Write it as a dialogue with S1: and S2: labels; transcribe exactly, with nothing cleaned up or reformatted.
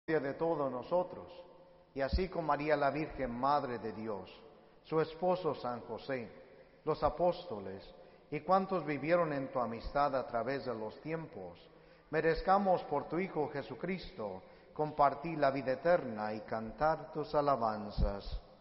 S1: de todos nosotros, y así con María la Virgen, Madre de Dios, su esposo San José, los apóstoles y cuantos vivieron en tu amistad a través de los tiempos, merezcamos por tu Hijo Jesucristo compartir la vida eterna y cantar tus alabanzas.